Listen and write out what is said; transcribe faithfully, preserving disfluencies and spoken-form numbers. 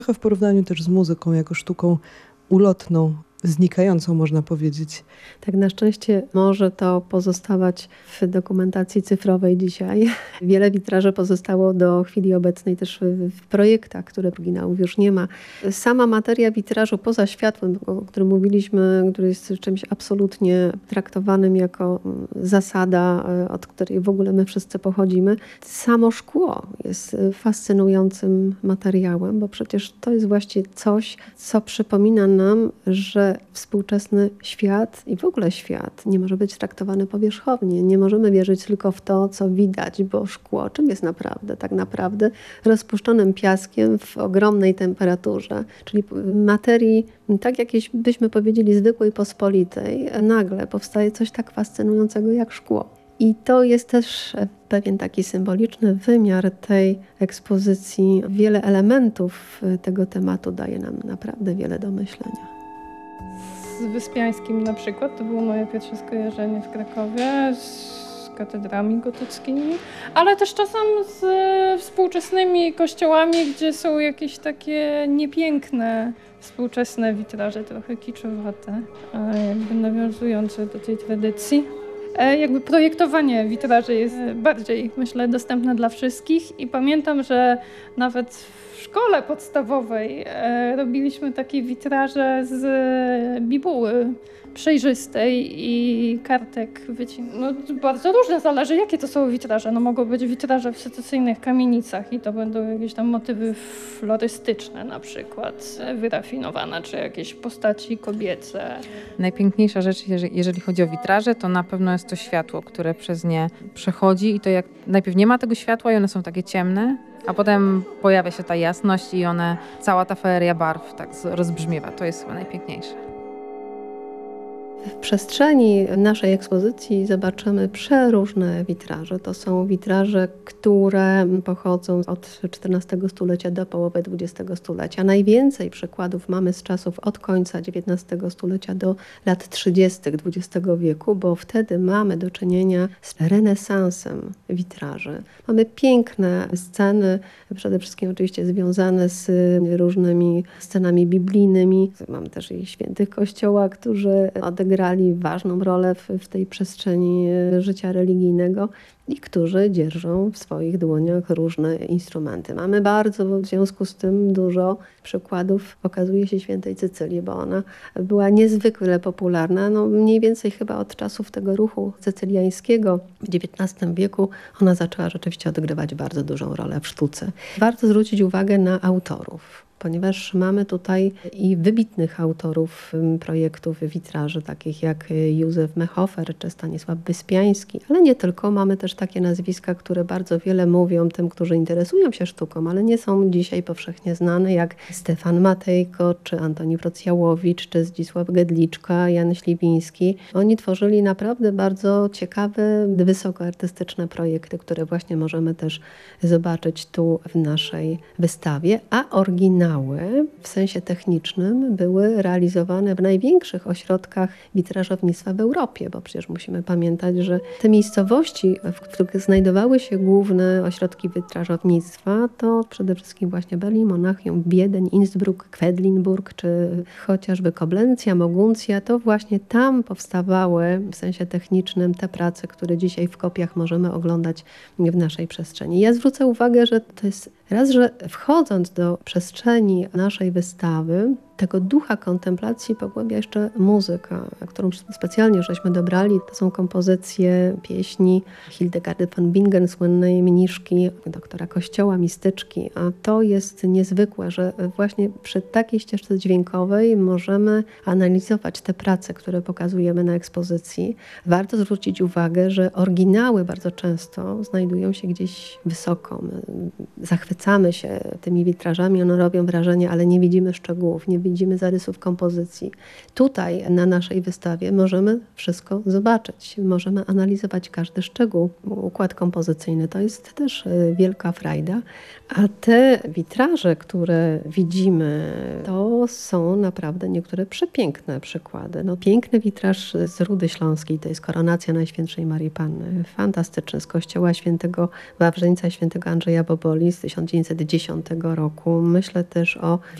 Trochę w porównaniu też z muzyką, jako sztuką ulotną, znikającą, można powiedzieć. Tak, na szczęście może to pozostawać w dokumentacji cyfrowej dzisiaj. Wiele witraży pozostało do chwili obecnej też w projektach, które oryginałów już nie ma. Sama materia witrażu poza światłem, o którym mówiliśmy, który jest czymś absolutnie traktowanym jako zasada, od której w ogóle my wszyscy pochodzimy. Samo szkło jest fascynującym materiałem, bo przecież to jest właśnie coś, co przypomina nam, że współczesny świat i w ogóle świat nie może być traktowany powierzchownie. Nie możemy wierzyć tylko w to, co widać, bo szkło czym jest naprawdę? Tak naprawdę rozpuszczonym piaskiem w ogromnej temperaturze, czyli materii, tak jakieś byśmy powiedzieli zwykłej, pospolitej, nagle powstaje coś tak fascynującego jak szkło. I to jest też pewien taki symboliczny wymiar tej ekspozycji. Wiele elementów tego tematu daje nam naprawdę wiele do myślenia. Z Wyspiańskim na przykład, to było moje pierwsze skojarzenie w Krakowie z katedrami gotyckimi, ale też czasem z współczesnymi kościołami, gdzie są jakieś takie niepiękne, współczesne witraże, trochę kiczowate, jakby nawiązujące do tej tradycji. Jakby projektowanie witraży jest bardziej, myślę, dostępne dla wszystkich i pamiętam, że nawet w szkole podstawowej robiliśmy takie witraże z bibuły przejrzystej i kartek wycin. No, bardzo różne, zależy jakie to są witraże. No, mogą być witraże w secesyjnych kamienicach i to będą jakieś tam motywy florystyczne na przykład, wyrafinowane, czy jakieś postaci kobiece. Najpiękniejsza rzecz, jeżeli chodzi o witraże, to na pewno jest to światło, które przez nie przechodzi i to jak najpierw nie ma tego światła i one są takie ciemne, a potem pojawia się ta jasność i one, cała ta feeria barw tak rozbrzmiewa. To jest chyba najpiękniejsze. W przestrzeni naszej ekspozycji zobaczymy przeróżne witraże. To są witraże, które pochodzą od czternastego stulecia do połowy dwudziestego stulecia. Najwięcej przykładów mamy z czasów od końca dziewiętnastego stulecia do lat trzydziestych dwudziestego wieku, bo wtedy mamy do czynienia z renesansem witraży. Mamy piękne sceny, przede wszystkim oczywiście związane z różnymi scenami biblijnymi. Mamy też i świętych Kościoła, którzy odegrali ważną rolę w, w tej przestrzeni życia religijnego i którzy dzierżą w swoich dłoniach różne instrumenty. Mamy bardzo w związku z tym dużo przykładów, okazuje się, świętej Cycylii, bo ona była niezwykle popularna, no mniej więcej chyba od czasów tego ruchu cecyliańskiego w dziewiętnastym wieku ona zaczęła rzeczywiście odgrywać bardzo dużą rolę w sztuce. Warto zwrócić uwagę na autorów, ponieważ mamy tutaj i wybitnych autorów projektów witraży, takich jak Józef Mehofer czy Stanisław Wyspiański, ale nie tylko. Mamy też takie nazwiska, które bardzo wiele mówią tym, którzy interesują się sztuką, ale nie są dzisiaj powszechnie znane, jak Stefan Matejko, czy Antoni Wrocjałowicz, czy Zdzisław Gedliczka, Jan Śliwiński. Oni tworzyli naprawdę bardzo ciekawe, wysokoartystyczne projekty, które właśnie możemy też zobaczyć tu w naszej wystawie, a oryginał w sensie technicznym były realizowane w największych ośrodkach witrażownictwa w Europie, bo przecież musimy pamiętać, że te miejscowości, w których znajdowały się główne ośrodki witrażownictwa, to przede wszystkim właśnie Berlin, Monachium, Wiedeń, Innsbruck, Quedlinburg, czy chociażby Koblencja, Moguncja, to właśnie tam powstawały w sensie technicznym te prace, które dzisiaj w kopiach możemy oglądać w naszej przestrzeni. Ja zwrócę uwagę, że to jest raz, że wchodząc do przestrzeni naszej wystawy, tego ducha kontemplacji pogłębia jeszcze muzyka, którą specjalnie żeśmy dobrali. To są kompozycje pieśni Hildegardy von Bingen, słynnej mniszki, doktora Kościoła, mistyczki. A to jest niezwykłe, że właśnie przy takiej ścieżce dźwiękowej możemy analizować te prace, które pokazujemy na ekspozycji. Warto zwrócić uwagę, że oryginały bardzo często znajdują się gdzieś wysoko. My zachwycamy się tymi witrażami, one robią wrażenie, ale nie widzimy szczegółów, nie widzimy zarysów kompozycji. Tutaj na naszej wystawie możemy wszystko zobaczyć. Możemy analizować każdy szczegół. Układ kompozycyjny to jest też wielka frajda. A te witraże, które widzimy, to to są naprawdę niektóre przepiękne przykłady. No, piękny witraż z Rudy Śląskiej, to jest Koronacja Najświętszej Marii Panny. Fantastyczny, z kościoła świętego Wawrzyńca, świętego Andrzeja Boboli z tysiąc dziewięćset dziesiątego roku. Myślę też o